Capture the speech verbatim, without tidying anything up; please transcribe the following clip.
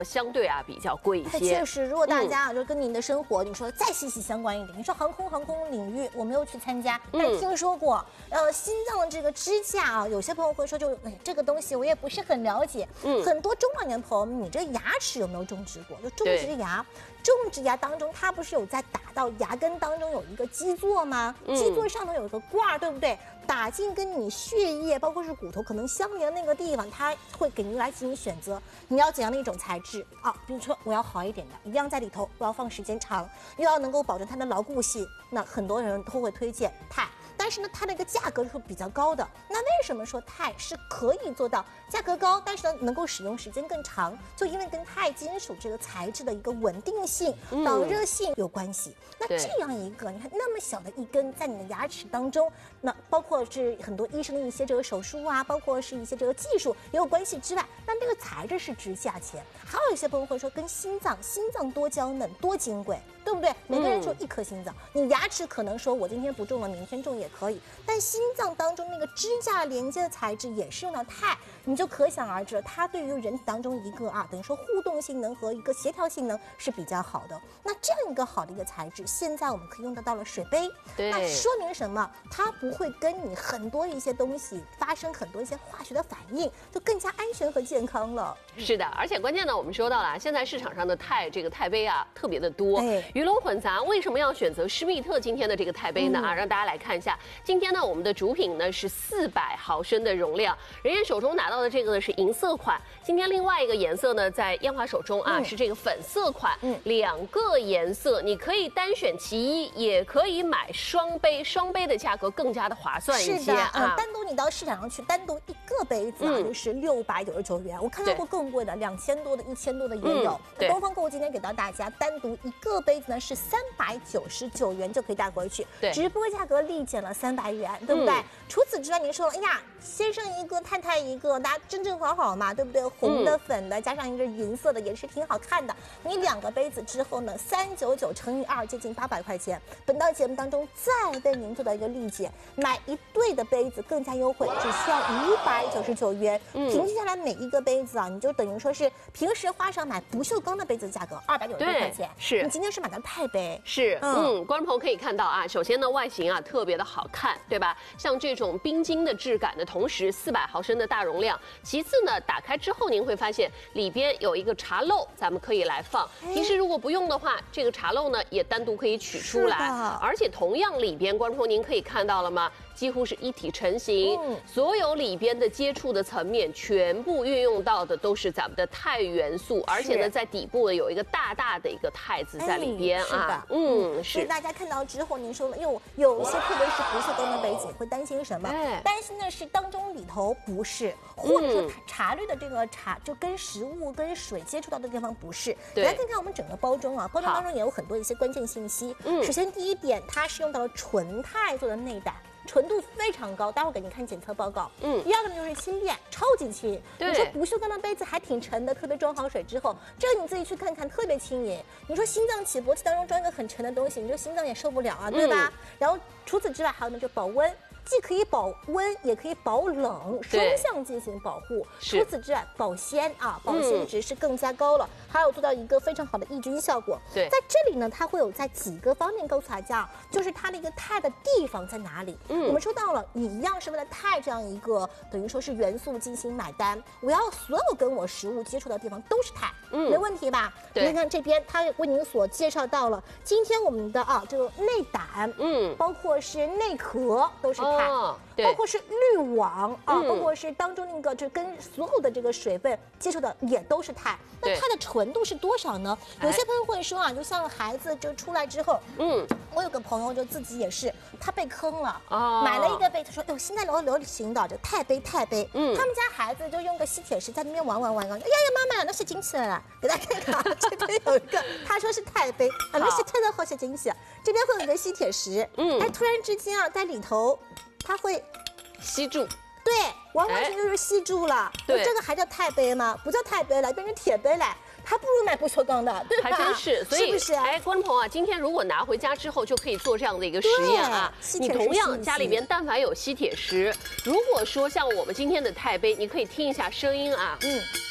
相对啊比较贵一些。 确实，如果大家啊、嗯、就跟您的生活你说再息息相关一点，你说航空航空领域我没有去参加，但是听说过，嗯、呃，心脏的这个支架啊，有些朋友会说就哎这个东西我也不是很了解。嗯，很多中老年朋友，你这牙齿有没有种植过？就种植牙，种植牙当中它不是有在打到牙根当中有一个基座吗？嗯、基座上头有一个罐儿，对不对？打进跟你血液包括是骨头可能相连的那个地方，它会给您来进行选择，你要怎样的一种材质啊？比如说我要好一点的，一定要在里头，我要放时间长，又要能够保证它的牢固性，那很多人都会推荐钛。但是呢，它的一个价格是比较高的。那为什么说钛是可以做到价格高，但是呢能够使用时间更长？就因为跟钛金属这个材质的一个稳定性、导热性有关系。嗯、那这样一个，你看那么小的一根在你的牙齿当中，那包括是很多医生的一些这个手术啊，包括是一些这个技术也有关系之外，但这个材质是值价钱。还有一些朋友会说，跟心脏，心脏多娇嫩多金贵，对不对？每个人就一颗心脏，嗯、你牙齿可能说我今天不种了，明天种也可以，但心脏当中那个支架连接的材质也是用到钛，你就可想而知，它对于人体当中一个啊，等于说互动性能和一个协调性能是比较好的。那这样一个好的一个材质，现在我们可以用得到了水杯，那说明什么？它不会跟你很多一些东西发生很多一些化学的反应，就更加安全和健康了。 是的，而且关键呢，我们说到了，现在市场上的钛这个钛杯啊特别的多，鱼龙混杂。为什么要选择施密特今天的这个钛杯呢？嗯、啊，让大家来看一下。今天呢，我们的主品呢是四百毫升的容量，人家手中拿到的这个呢是银色款。今天另外一个颜色呢，在燕华手中啊、嗯、是这个粉色款，嗯，两个颜色你可以单选其一，也可以买双杯，双杯的价格更加的划算一些。 是的，啊、嗯，单独你到市场上去，单独一个杯子啊，嗯、就是六百九十九元。我看到过更贵的，两千多的、一千多的也有。嗯、东方购物今天给到大家，单独一个杯子呢是三百九十九元就可以带回去，对，直播价格立减了三百元，对不对？嗯、除此之外，您说，哎呀，先生一个，太太一个，大家正正好好嘛，对不对？红的、粉的，加上一个银色的，也是挺好看的。你两个杯子之后呢，三九九乘以二，接近八百块钱。本到节目当中再为您做到一个立减，买一对的杯子更加优惠，只需要五百九十九元。嗯、平均下来每一个杯子啊，你就等于说是平时花上买不锈钢的杯子的价格二百九十多块钱。 是， 你今天是买的钛杯。 是，嗯，嗯观众朋友可以看到啊，首先呢外形啊特别的好看，对吧？像这种冰晶的质感的同时，四百毫升的大容量。其次呢，打开之后您会发现里边有一个茶漏，咱们可以来放。平时如果不用的话，这个茶漏呢也单独可以取出来。而且同样里边，观众朋友您可以看到了吗？几乎是一体成型，嗯、所有里边的接触的层面全部运用到的都是咱们的钛元素，而且呢，在底部呢有一个大大的一个钛字在里边啊， 嗯，是。所以大家看到之后，您说了，哟，有一些特别是不锈钢的杯子，会担心什么？担心的是当中里头不是，或者说茶滤的这个茶就跟食物跟水接触到的地方不是。来看看我们整个包装啊，包装当中也有很多一些关键信息。嗯，首先第一点，它是用到了纯钛做的内胆。纯度非常高，待会儿给您看检测报告。嗯，第二个呢就是轻便，超级轻。你说不锈钢的杯子还挺沉的，特别装好水之后，这个你自己去看看，特别轻盈。你说心脏起搏器当中装一个很沉的东西，你说心脏也受不了啊，对吧？嗯、然后除此之外还有呢，就保温。既可以保温，也可以保冷，双向进行保护。除此之外，保鲜啊，保鲜值是更加高了，嗯、还有做到一个非常好的抑菌效果。对，在这里呢，它会有在几个方面告诉大家，就是它的一个钛的地方在哪里。嗯，我们说到了，你一样是为了钛这样一个等于说是元素进行买单，我要所有跟我食物接触的地方都是钛，嗯，没问题吧？对，你看这边，它为您所介绍到了，今天我们的啊这个内胆，嗯，包括是内壳都是钛。哦，包括是滤网啊，嗯、包括是当中那个就跟所有的这个水分接触的也都是钛。那它的纯度是多少呢？有些朋友会说啊，就像孩子就出来之后，嗯，我有个朋友就自己也是，他被坑了，哦、买了一个杯，他说，哟，现在流流行的这钛杯钛杯，嗯，他们家孩子就用个吸铁石在那边玩玩玩玩，哎呀呀，妈妈那是金起来了，给大家看看，这边有一个，他说是钛杯，啊，那是特别好些金起，这边会有一个吸铁石，嗯，哎，突然之间啊，在里头。它会吸住， 对，完完全全就是吸住了。对，这个还叫钛杯吗？不叫钛杯了，变成铁杯了。还不如买不锈钢的，对吧？ 还真是，所以是不是？ 哎，观众朋友啊，今天如果拿回家之后，就可以做这样的一个实验啊。你同样家里边但凡有吸铁石，如果说像我们今天的钛杯，你可以听一下声音啊，嗯。